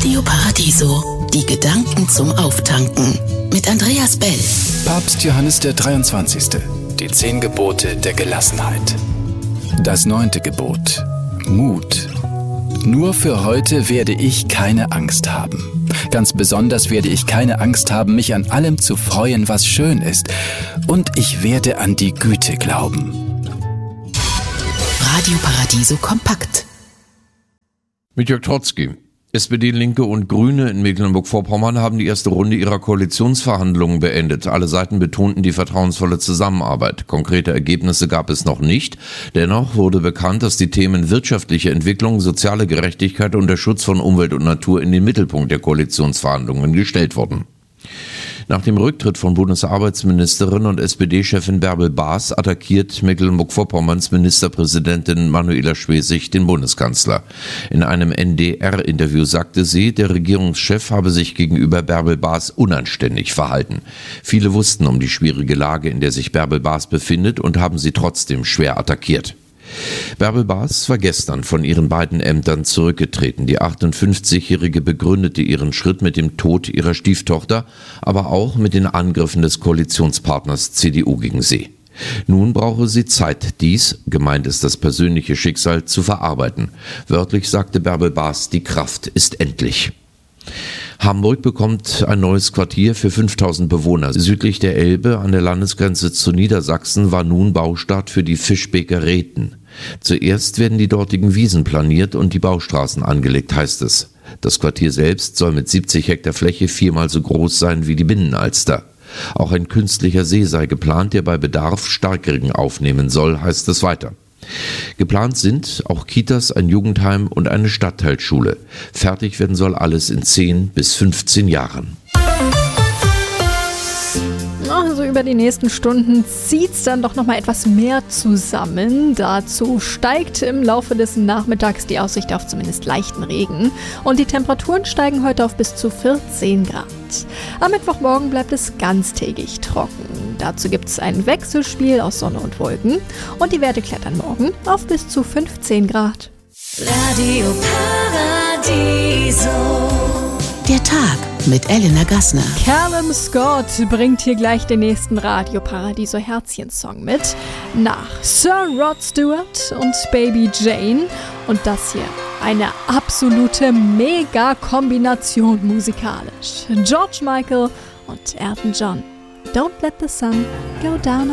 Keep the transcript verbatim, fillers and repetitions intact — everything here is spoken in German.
Radio Paradiso, die Gedanken zum Auftanken mit Andreas Bell. Papst Johannes der dreiundzwanzigste. Die zehn Gebote der Gelassenheit. Das neunte Gebot. Mut. Nur für heute werde ich keine Angst haben. Ganz besonders werde ich keine Angst haben, mich an allem zu freuen, was schön ist. Und ich werde an die Güte glauben. Radio Paradiso kompakt. Mit Jörg Trotzki. S P D, Linke und Grüne in Mecklenburg-Vorpommern haben die erste Runde ihrer Koalitionsverhandlungen beendet. Alle Seiten betonten die vertrauensvolle Zusammenarbeit. Konkrete Ergebnisse gab es noch nicht. Dennoch wurde bekannt, dass die Themen wirtschaftliche Entwicklung, soziale Gerechtigkeit und der Schutz von Umwelt und Natur in den Mittelpunkt der Koalitionsverhandlungen gestellt wurden. Nach dem Rücktritt von Bundesarbeitsministerin und S P D-Chefin Bärbel Baas attackiert Mecklenburg-Vorpommerns Ministerpräsidentin Manuela Schwesig den Bundeskanzler. In einem N D R-Interview sagte sie, der Regierungschef habe sich gegenüber Bärbel Baas unanständig verhalten. Viele wussten um die schwierige Lage, in der sich Bärbel Baas befindet, und haben sie trotzdem schwer attackiert. Bärbel Baas war gestern von ihren beiden Ämtern zurückgetreten. Die achtundfünfzigjährige begründete ihren Schritt mit dem Tod ihrer Stieftochter, aber auch mit den Angriffen des Koalitionspartners C D U gegen sie. Nun brauche sie Zeit, dies, gemeint ist das persönliche Schicksal, zu verarbeiten. Wörtlich sagte Bärbel Baas, die Kraft ist endlich. Hamburg bekommt ein neues Quartier für fünftausend Bewohner. Südlich der Elbe an der Landesgrenze zu Niedersachsen war nun Baustart für die Fischbeker Reten. Zuerst werden die dortigen Wiesen planiert und die Baustraßen angelegt, heißt es. Das Quartier selbst soll mit siebzig Hektar Fläche viermal so groß sein wie die Binnenalster. Auch ein künstlicher See sei geplant, der bei Bedarf Starkregen aufnehmen soll, heißt es weiter. Geplant sind auch Kitas, ein Jugendheim und eine Stadtteilschule. Fertig werden soll alles in zehn bis fünfzehn Jahren. Also über die nächsten Stunden zieht es dann doch noch mal etwas mehr zusammen. Dazu steigt im Laufe des Nachmittags die Aussicht auf zumindest leichten Regen. Und die Temperaturen steigen heute auf bis zu vierzehn Grad. Am Mittwochmorgen bleibt es ganztägig trocken. Dazu gibt es ein Wechselspiel aus Sonne und Wolken. Und die Werte klettern morgen auf bis zu fünfzehn Grad. Radio Paradiso. Der Tag mit Elena Gassner. Callum Scott bringt hier gleich den nächsten Radio Paradiso Herzchen-Song mit. Nach Sir Rod Stewart und Baby Jane. Und das hier, eine absolute Mega-Kombination musikalisch. George Michael und Elton John. Don't let the sun go down.